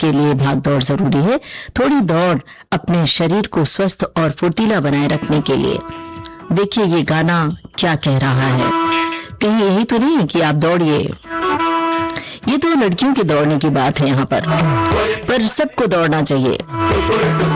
इसके लिए भाग दौड़ जरूरी है। थोड़ी दौड़ अपने शरीर को स्वस्थ और फुर्तीला बनाए रखने के लिए। देखिए ये गाना क्या कह रहा है, कहीं यही तो नहीं कि आप दौड़िए। ये तो लड़कियों के दौड़ने की बात है यहाँ पर सबको दौड़ना चाहिए।